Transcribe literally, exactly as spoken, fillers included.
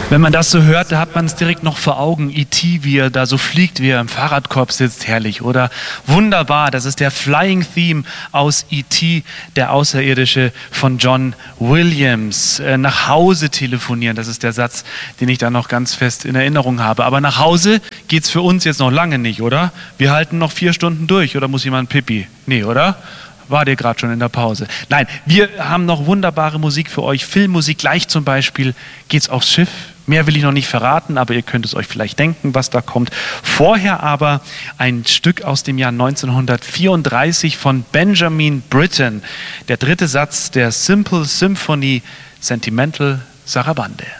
Wenn man das so hört, da hat man es direkt noch vor Augen. E T, wie er da so fliegt, wie er im Fahrradkorb sitzt, herrlich, oder? Wunderbar, das ist der Flying Theme aus E T, der Außerirdische von John Williams. Äh, nach Hause telefonieren, das ist der Satz, den ich da noch ganz fest in Erinnerung habe. Aber nach Hause geht's für uns jetzt noch lange nicht, oder? Wir halten noch vier Stunden durch, oder muss jemand pipi? Nee, oder? War dir gerade schon in der Pause? Nein, wir haben noch wunderbare Musik für euch. Filmmusik, gleich zum Beispiel geht's aufs Schiff. Mehr will ich noch nicht verraten, aber ihr könnt es euch vielleicht denken, was da kommt. Vorher aber ein Stück aus dem Jahr neunzehnhundertvierunddreißig von Benjamin Britten. Der dritte Satz der Simple Symphony, Sentimental Sarabande.